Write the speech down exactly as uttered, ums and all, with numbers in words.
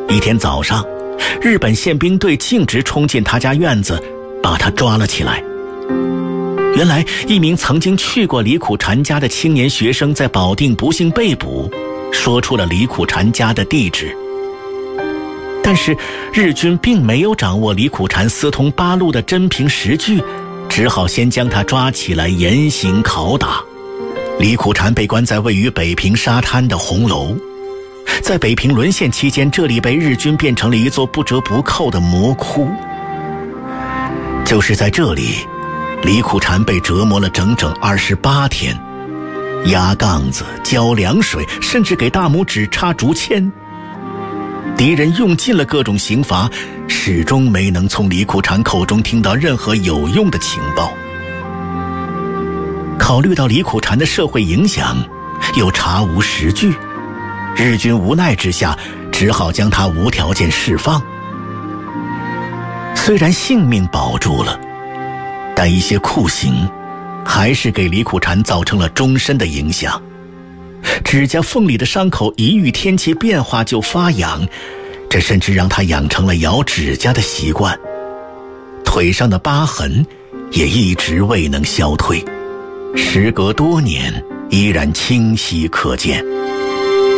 一天早上，日本宪兵队径直冲进他家院子，把他抓了起来。原来一名曾经去过李苦禅家的青年学生在保定不幸被捕，说出了李苦禅家的地址。但是日军并没有掌握李苦禅私通八路的真凭实据，只好先将他抓起来严刑拷打。李苦禅被关在位于北平沙滩的红楼。在北平沦陷期间，这里被日军变成了一座不折不扣的魔窟。就是在这里，李苦禅被折磨了整整二十八天，压杠子、浇凉水，甚至给大拇指插竹签。敌人用尽了各种刑罚，始终没能从李苦禅口中听到任何有用的情报。考虑到李苦禅的社会影响，又查无实据，日军无奈之下，只好将他无条件释放。虽然性命保住了，但一些酷刑还是给李苦禅造成了终身的影响。指甲缝里的伤口一遇天气变化就发痒，这甚至让他养成了咬指甲的习惯。腿上的疤痕也一直未能消退，时隔多年依然清晰可见。